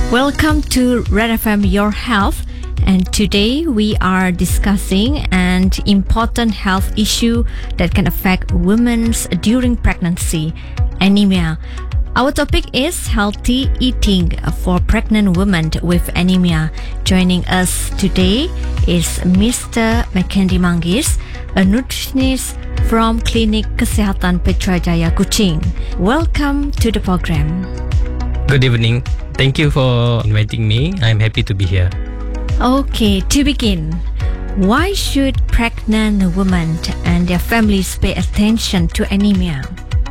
Welcome to Red FM Your Health, and today we are discussing an important health issue that can affect women during pregnancy: anemia. Our topic is healthy eating for pregnant women with anemia. Joining us today is Mr. Mackendy Manggis, a nutritionist from Klinik Kesehatan Putrajaya, Kuching. Welcome to the program. Good evening. Thank you for inviting me. I'm happy to be here. Okay, to begin, why should pregnant women and their families pay attention to anemia?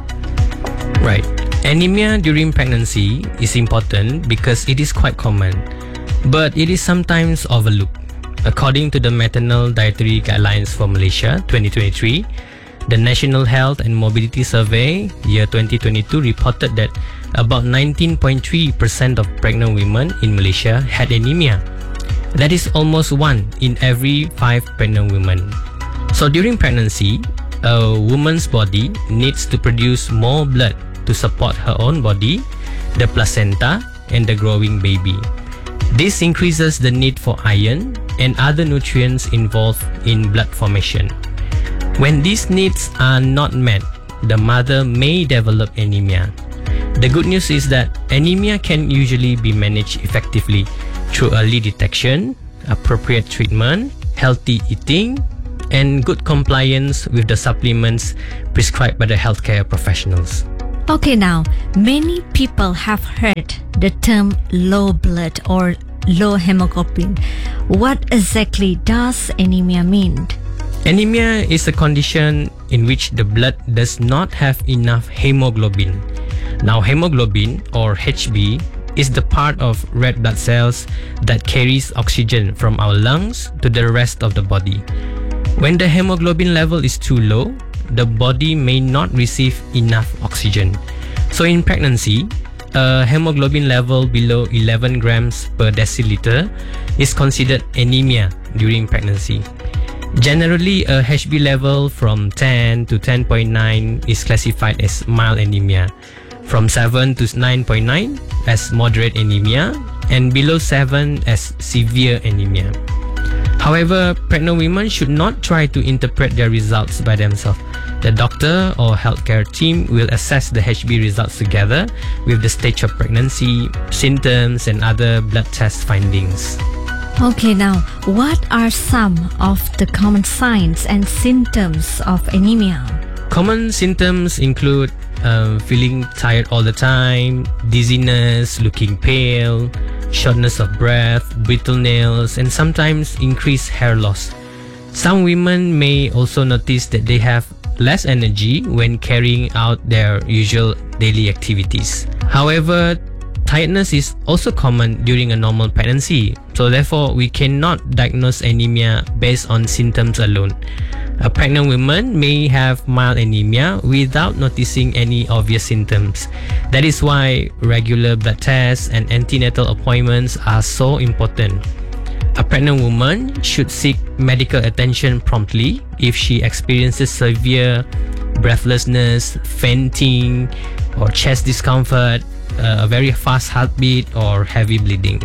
Right. Anemia during pregnancy is important because it is quite common, but it is sometimes overlooked. According to the Maternal Dietary Guidelines for Malaysia 2023, the National Health and Mobility Survey year 2022 reported that about 19.3% of pregnant women in Malaysia had anemia. That is almost 1 in every 5 pregnant women. So during pregnancy, a woman's body needs to produce more blood to support her own body, the placenta, and the growing baby. This increases the need for iron and other nutrients involved in blood formation. When these needs are not met, the mother may develop anemia. The good news is that anemia can usually be managed effectively through early detection, appropriate treatment, healthy eating, and good compliance with the supplements prescribed by the healthcare professionals. Okay, now, many people have heard the term low blood or low hemoglobin. What exactly does anemia mean? Anemia is a condition in which the blood does not have enough hemoglobin. Now, hemoglobin, or HB, is the part of red blood cells that carries oxygen from our lungs to the rest of the body. When the hemoglobin level is too low, the body may not receive enough oxygen. So in pregnancy, a hemoglobin level below 11 grams per deciliter is considered anemia during pregnancy. Generally, a HB level from 10 to 10.9 is classified as mild anemia, from 7 to 9.9 as moderate anemia, and below 7 as severe anemia. However, pregnant women should not try to interpret their results by themselves. The doctor or healthcare team will assess the HB results together with the stage of pregnancy, symptoms, and other blood test findings. Okay, now, what are some of the common signs and symptoms of anemia? Common symptoms include feeling tired all the time, dizziness, looking pale, shortness of breath, brittle nails, and sometimes increased hair loss. Some women may also notice that they have less energy when carrying out their usual daily activities. However, tiredness is also common during a normal pregnancy, so therefore we cannot diagnose anemia based on symptoms alone. A pregnant woman may have mild anemia without noticing any obvious symptoms. That is why regular blood tests and antenatal appointments are so important. A pregnant woman should seek medical attention promptly if she experiences severe breathlessness, fainting, or chest discomfort, a very fast heartbeat, or heavy bleeding.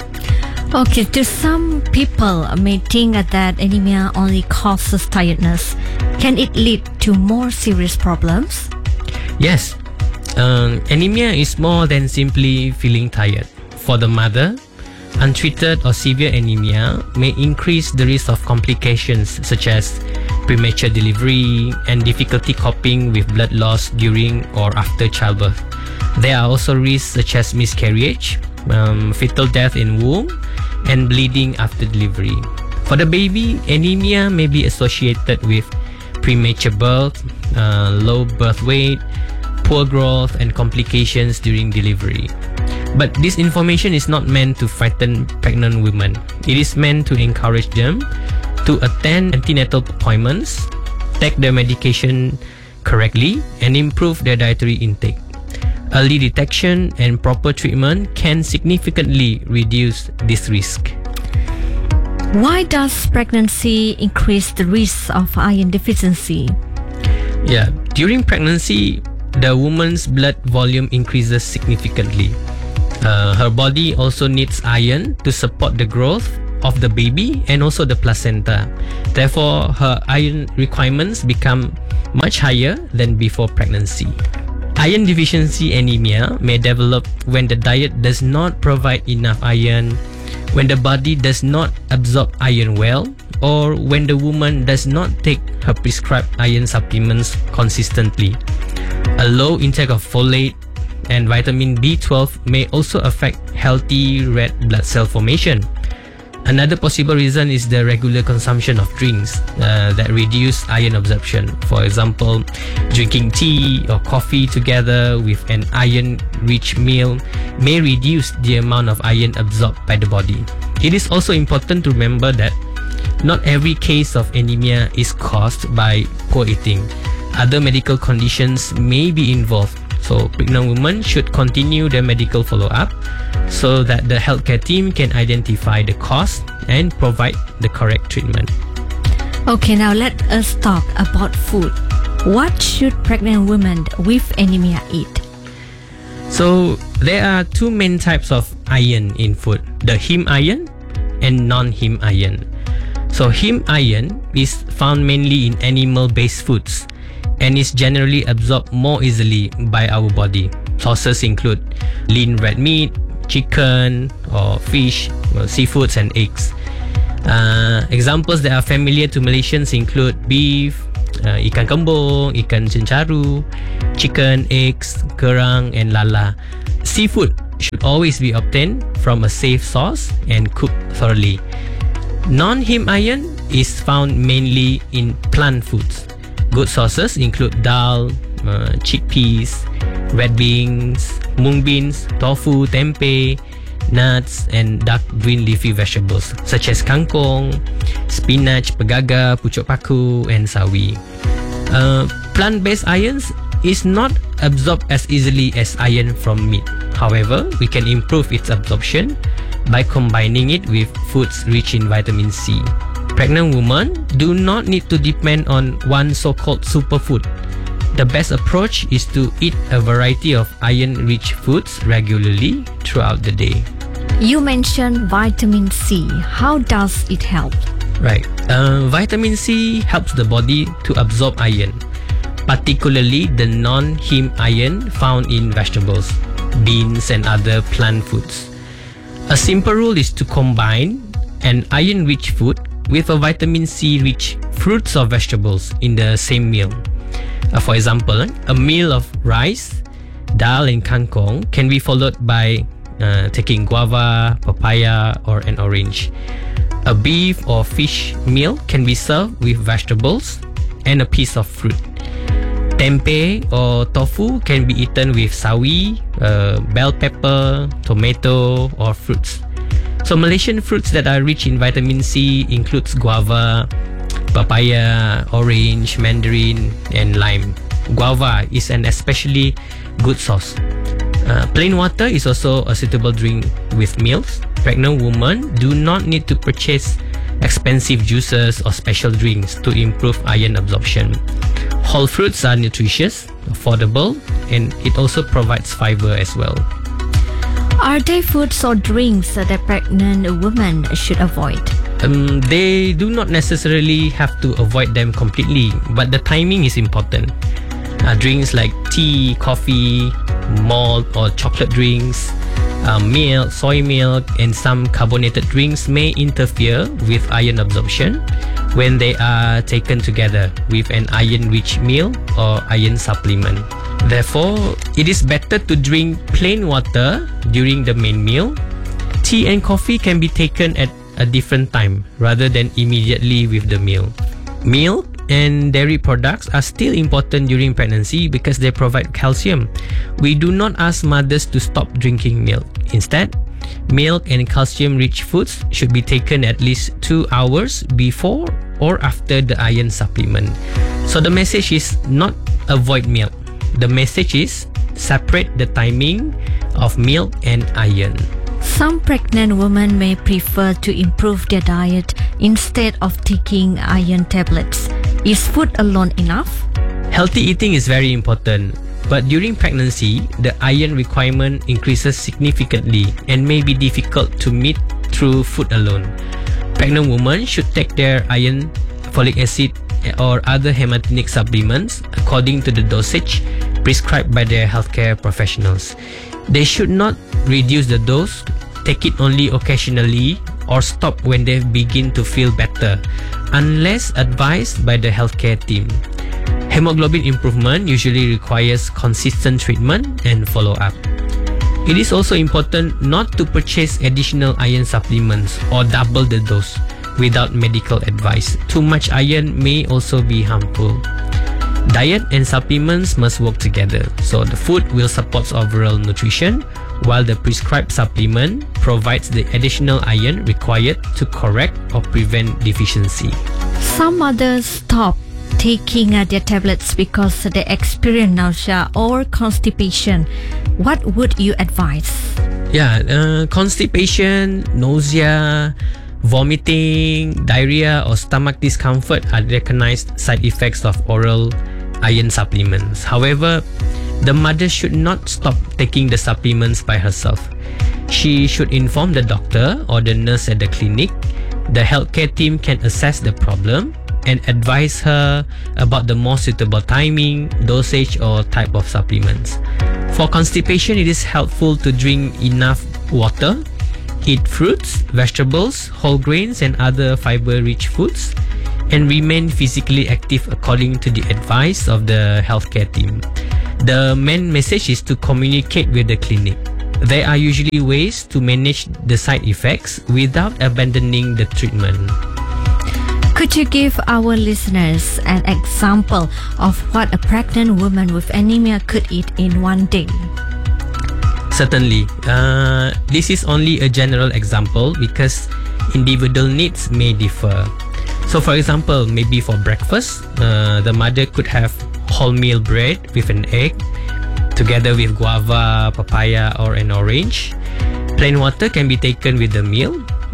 Okay, to some people may think that anemia only causes tiredness. Can it lead to more serious problems? Yes, anemia is more than simply feeling tired. For the mother, untreated or severe anemia may increase the risk of complications such as premature delivery and difficulty coping with blood loss during or after childbirth. There are also risks such as miscarriage, fetal death in womb, and bleeding after delivery. For the baby, anemia may be associated with premature birth, low birth weight, poor growth, and complications during delivery. But this information is not meant to frighten pregnant women. It is meant to encourage them to attend antenatal appointments, take their medication correctly, and improve their dietary intake. Early detection and proper treatment can significantly reduce this risk. Why does pregnancy increase the risk of iron deficiency? Yeah, during pregnancy, the woman's blood volume increases significantly. Her body also needs iron to support the growth of the baby and also the placenta. Therefore, her iron requirements become much higher than before pregnancy. Iron deficiency anemia may develop when the diet does not provide enough iron, when the body does not absorb iron well, or when the woman does not take her prescribed iron supplements consistently. A low intake of folate and vitamin B12 may also affect healthy red blood cell formation. Another possible reason is the regular consumption of drinks that reduce iron absorption. For example, drinking tea or coffee together with an iron-rich meal may reduce the amount of iron absorbed by the body. It is also important to remember that not every case of anemia is caused by poor eating. Other medical conditions may be involved. So pregnant women should continue their medical follow-up so that the healthcare team can identify the cause and provide the correct treatment. Okay, now let us talk about food. What should pregnant women with anemia eat? So there are two main types of iron in food, the heme iron and non-heme iron. So heme iron is found mainly in animal-based foods and is generally absorbed more easily by our body. Sources include lean red meat, chicken or fish, seafoods and eggs. Examples that are familiar to Malaysians include beef, ikan kembung, ikan cencaru, chicken, eggs, kerang and lala. Seafood should always be obtained from a safe source and cooked thoroughly. Non-heme iron is found mainly in plant foods. Good sources include dal, chickpeas, red beans, mung beans, tofu, tempeh, nuts, and dark green leafy vegetables such as kangkong, spinach, pegaga, pucuk paku, and sawi. Plant-based irons is not absorbed as easily as iron from meat. However, we can improve its absorption by combining it with foods rich in vitamin C. Pregnant women do not need to depend on one so-called superfood. The best approach is to eat a variety of iron-rich foods regularly throughout the day. You mentioned vitamin C. How does it help? Right. Vitamin C helps the body to absorb iron, particularly the non-heme iron found in vegetables, beans, and other plant foods. A simple rule is to combine an iron-rich food with a vitamin C-rich fruits or vegetables in the same meal. For example, a meal of rice, dal and kangkong can be followed by taking guava, papaya or an orange. A beef or fish meal can be served with vegetables and a piece of fruit. Tempeh or tofu can be eaten with sawi, bell pepper, tomato or fruits. So Malaysian fruits that are rich in vitamin C includes guava, papaya, orange, mandarin, and lime. Guava is an especially good source. Plain water is also a suitable drink with meals. Pregnant women do not need to purchase expensive juices or special drinks to improve iron absorption. Whole fruits are nutritious, affordable, and it also provides fiber as well. Are there foods or drinks that pregnant women should avoid? They do not necessarily have to avoid them completely, but the timing is important. Drinks like tea, coffee, malt or chocolate drinks, milk, soy milk, and some carbonated drinks may interfere with iron absorption when they are taken together with an iron-rich meal or iron supplement. Therefore, it is better to drink plain water during the main meal. Tea and coffee can be taken at a different time rather than immediately with the meal. Milk and dairy products are still important during pregnancy because they provide calcium. We do not ask mothers to stop drinking milk. Instead, milk and calcium-rich foods should be taken at least 2 hours before or after the iron supplement. So the message is not avoid milk. The message is separate the timing of milk and iron. Some pregnant women may prefer to improve their diet instead of taking iron tablets. Is food alone enough? Healthy eating is very important. But during pregnancy, the iron requirement increases significantly and may be difficult to meet through food alone. Pregnant women should take their iron, folic acid, or other hematinic supplements according to the dosage prescribed by their healthcare professionals. They should not reduce the dose, take it only occasionally, or stop when they begin to feel better, unless advised by the healthcare team. Hemoglobin improvement usually requires consistent treatment and follow-up. It is also important not to purchase additional iron supplements or double the dose without medical advice. Too much iron may also be harmful. Diet and supplements must work together, so the food will support overall nutrition, while the prescribed supplement provides the additional iron required to correct or prevent deficiency. Some mothers stop taking their tablets because they experience nausea or constipation. What would you advise? Constipation, nausea, vomiting, diarrhea, or stomach discomfort are recognized side effects of oral iron supplements. However, the mother should not stop taking the supplements by herself. She should inform the doctor or the nurse at the clinic. The healthcare team can assess the problem and advise her about the more suitable timing, dosage, or type of supplements. For constipation, it is helpful to drink enough water, eat fruits, vegetables, whole grains, and other fiber-rich foods, and remain physically active according to the advice of the healthcare team. The main message is to communicate with the clinic. There are usually ways to manage the side effects without abandoning the treatment. Could you give our listeners an example of what a pregnant woman with anemia could eat in one day? Certainly. This is only a general example because individual needs may differ. So for example, maybe for breakfast, the mother could have wholemeal bread with an egg together with guava, papaya, or an orange. Plain water can be taken with the meal.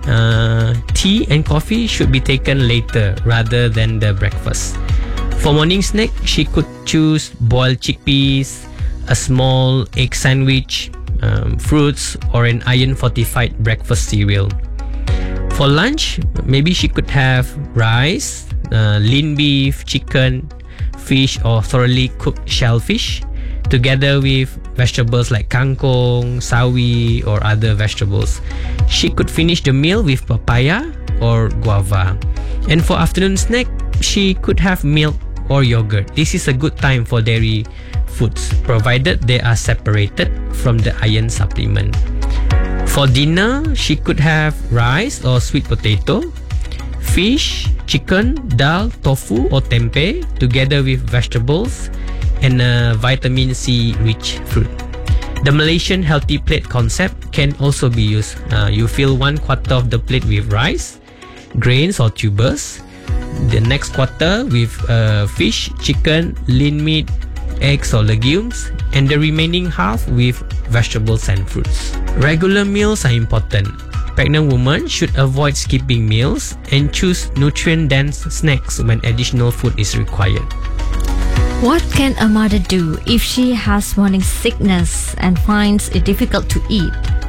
Tea and coffee should be taken later rather than the breakfast. For morning snack, she could choose boiled chickpeas, a small egg sandwich, fruits, or an iron-fortified breakfast cereal. For lunch, maybe she could have rice, lean beef, chicken, fish, or thoroughly cooked shellfish, together with vegetables like kangkong, sawi, or other vegetables. She could finish the meal with papaya or guava. And for afternoon snack, she could have milk or yogurt. This is a good time for dairy foods, provided they are separated from the iron supplement. For dinner, she could have rice or sweet potato, fish, chicken, dal, tofu, or tempeh, together with vegetables and a vitamin C rich fruit. The Malaysian healthy plate concept can also be used. You fill 1/4 of the plate with rice, grains or tubers, the next quarter with fish, chicken, lean meat, eggs or legumes, and the remaining half with vegetables and fruits. Regular meals are important. Pregnant women should avoid skipping meals and choose nutrient-dense snacks when additional food is required. What can a mother do if she has morning sickness and finds it difficult to eat?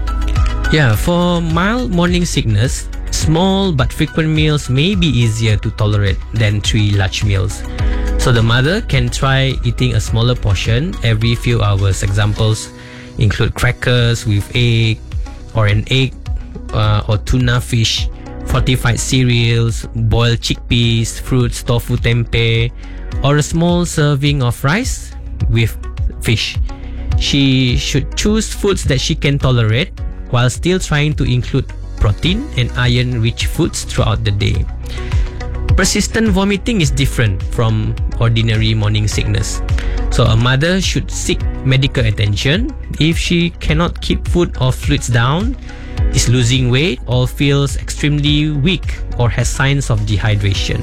For mild morning sickness, small but frequent meals may be easier to tolerate than 3 large meals. So the mother can try eating a smaller portion every few hours. Examples include crackers with egg, or an egg or tuna fish, fortified cereals, boiled chickpeas, fruits, tofu tempeh, or a small serving of rice with fish. She should choose foods that she can tolerate while still trying to include protein and iron-rich foods throughout the day. Persistent vomiting is different from ordinary morning sickness. So a mother should seek medical attention if she cannot keep food or fluids down, is losing weight, or feels extremely weak or has signs of dehydration.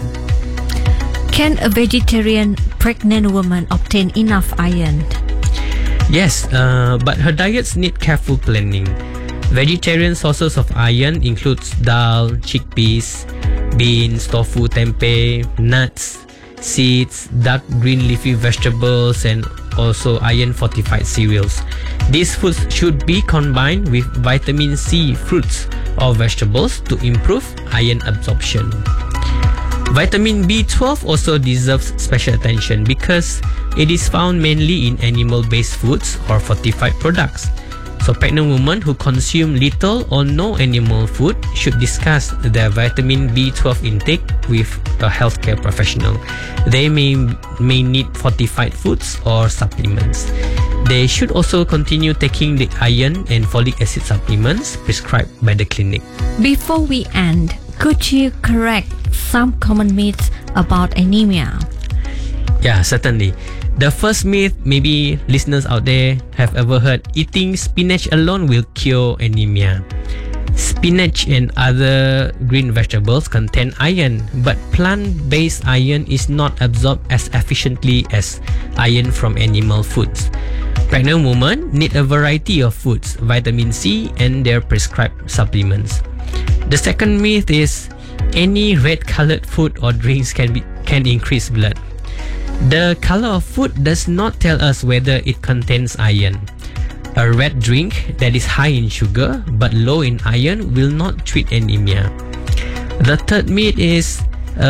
Can a vegetarian pregnant woman obtain enough iron? Yes, but her diets need careful planning. Vegetarian sources of iron includes dal, chickpeas, beans, tofu, tempeh, nuts, seeds, dark green leafy vegetables, and also iron fortified cereals. These foods should be combined with vitamin C fruits or vegetables to improve iron absorption. Vitamin B12 also deserves special attention because it is found mainly in animal-based foods or fortified products. So pregnant women who consume little or no animal food should discuss their vitamin B12 intake with a healthcare professional. They may need fortified foods or supplements. They should also continue taking the iron and folic acid supplements prescribed by the clinic. Before we end, could you correct some common myths about anemia? Yeah, certainly. The first myth maybe listeners out there have ever heard: eating spinach alone will cure anemia. Spinach and other green vegetables contain iron, but plant-based iron is not absorbed as efficiently as iron from animal foods. Pregnant women need a variety of foods, vitamin C, and their prescribed supplements. The second myth is any red-colored food or drinks can increase blood. The color of food does not tell us whether it contains iron. A red drink that is high in sugar but low in iron will not treat anemia. The third myth is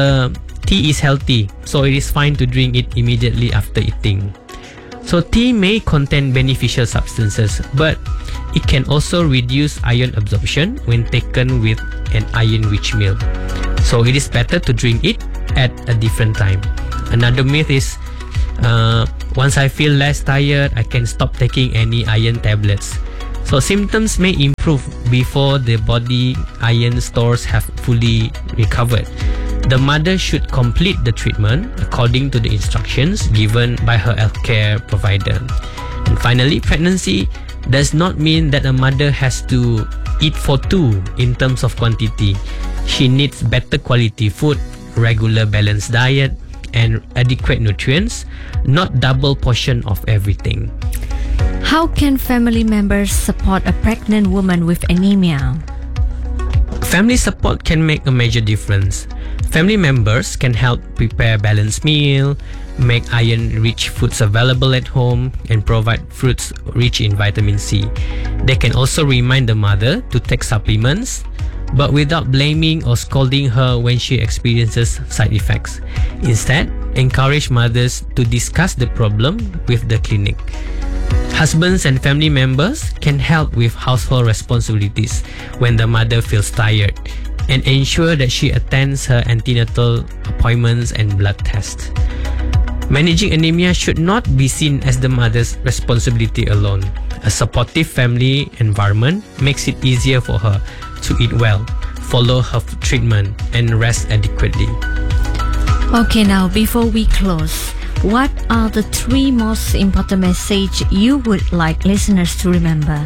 tea is healthy, so it is fine to drink it immediately after eating. So tea may contain beneficial substances, but it can also reduce iron absorption when taken with an iron-rich meal. So it is better to drink it at a different time. Another myth is once I feel less tired, I can stop taking any iron tablets. So symptoms may improve before the body iron stores have fully recovered. The mother should complete the treatment according to the instructions given by her healthcare provider. And finally, pregnancy does not mean that a mother has to eat for two in terms of quantity. She needs better quality food, regular balanced diet, and adequate nutrients, not double portion of everything. How can family members support a pregnant woman with anemia? Family support can make a major difference. Family members can help prepare balanced meal, make iron-rich foods available at home, and provide fruits rich in vitamin C. They can also remind the mother to take supplements, but without blaming or scolding her when she experiences side effects. Instead, encourage mothers to discuss the problem with the clinic. Husbands and family members can help with household responsibilities when the mother feels tired, and ensure that she attends her antenatal appointments and blood tests. Managing anemia should not be seen as the mother's responsibility alone. A supportive family environment makes it easier for her to eat well, follow her treatment, and rest adequately. Okay, now before we close, what are the 3 most important messages you would like listeners to remember?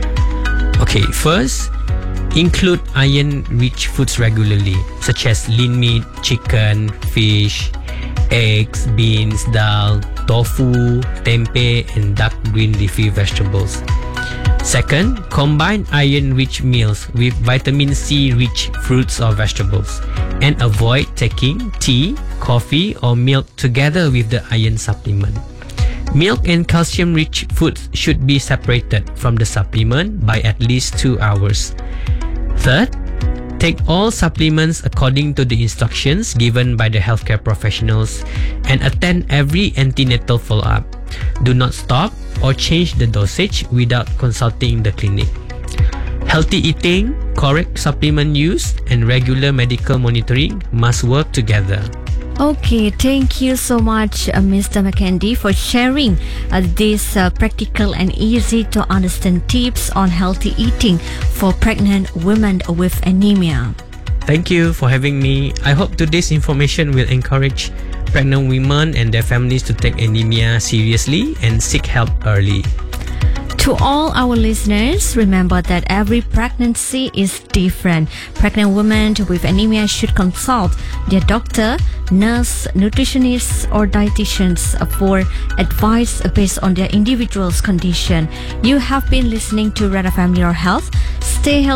Okay, first, include iron-rich foods regularly, such as lean meat, chicken, fish, eggs, beans, dal, tofu, tempeh, and dark green leafy vegetables. Second, combine iron-rich meals with vitamin C-rich fruits or vegetables, and avoid taking tea, coffee, or milk together with the iron supplement. Milk and calcium-rich foods should be separated from the supplement by at least 2 hours. Third, take all supplements according to the instructions given by the healthcare professionals and attend every antenatal follow-up. Do not stop or change the dosage without consulting the clinic. Healthy eating, correct supplement use, and regular medical monitoring must work together. Okay, thank you so much, Mr. McKendy, for sharing these practical and easy to understand tips on healthy eating for pregnant women with anemia. Thank you for having me. I hope today's information will encourage pregnant women and their families to take anemia seriously and seek help early. To all our listeners, remember that every pregnancy is different. Pregnant women with anemia should consult their doctor, nurse, nutritionist, or dietitians for advice based on their individual's condition. You have been listening to Red FM Your Health. Stay healthy.